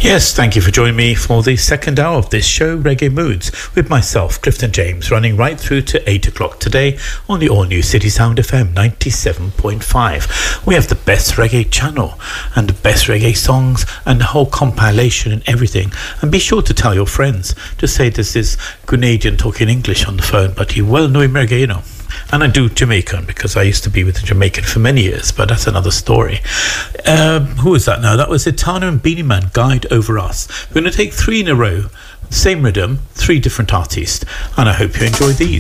Yes, thank you for joining me for the second hour of this show, Reggae Moods, with myself, Clifton James, running right through to 8 o'clock today on the all-new City Sound FM 97.5. We have the best reggae channel and the best reggae songs and the whole compilation and everything. And be sure to tell your friends. Just say this is Grenadian talking English on the phone, but he well know him reggae, you know. And I do Jamaican because I used to be with a Jamaican for many years, but that's another story. Who was that now? That was Etana and Beenie Man, Guide Over Us. We're going to take three in a row, same rhythm, three different artists, and I hope you enjoy these.